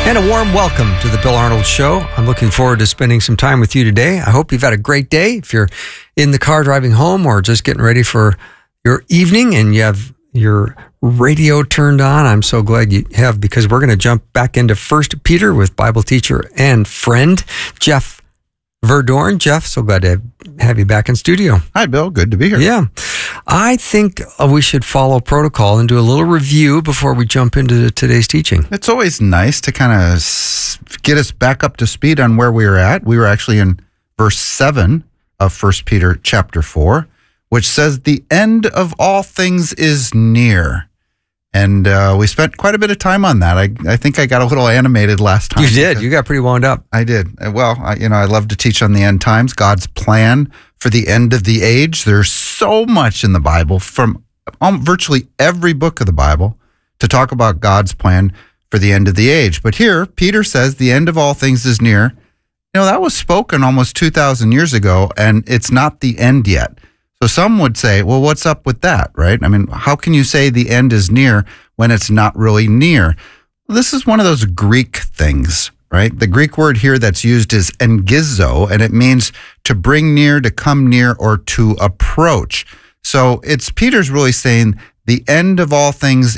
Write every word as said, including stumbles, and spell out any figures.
And a warm welcome to the Bill Arnold Show. I'm looking forward to spending some time with you today. I hope you've had a great day. If you're in the car driving home or just getting ready for your evening and you have your radio turned on, I'm so glad you have, because we're going to jump back into First Peter with Bible teacher and friend Jeff Verdorn. Jeff, so glad to have you back in studio. Hi, Bill. Good to be here. Yeah. I think we should follow protocol and do a little review before we jump into today's teaching. It's always nice to kind of get us back up to speed on where we were at. We were actually in verse seven of First Peter chapter four, which says, the end of all things is near. And uh, we spent quite a bit of time on that. I, I think I got a little animated last time. You did. You got pretty wound up. I did. Well, I, you know, I love to teach on the end times, God's plan for the end of the age. There's so much in the Bible, from um, virtually every book of the Bible, to talk about God's plan for the end of the age. But here, Peter says the end of all things is near. You know, that was spoken almost two thousand years ago, and it's not the end yet. So some would say, well, what's up with that, right? I mean, how can you say the end is near when it's not really near? This is one of those Greek things, right? The Greek word here that's used is engizo, and it means to bring near, to come near, or to approach. So it's Peter's really saying the end of all things